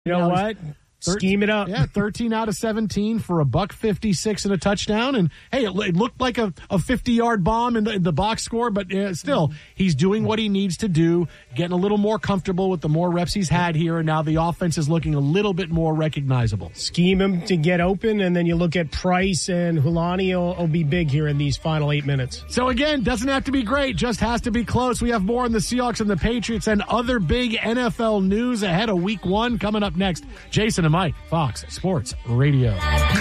You know what? Scheme it up. Yeah, 13 out of 17 for $156 and a touchdown. And, hey, it looked like a 50-yard bomb in the box score, but still, he's doing what he needs to do, getting a little more comfortable with the more reps he's had here, and now the offense is looking a little bit more recognizable. Scheme him to get open, and then you look at Price, and Hulani will be big here in these final 8 minutes. So, again, doesn't have to be great, just has to be close. We have more on the Seahawks and the Patriots and other big NFL news ahead of Week 1 coming up next. Jason and Mike, Fox Sports Radio.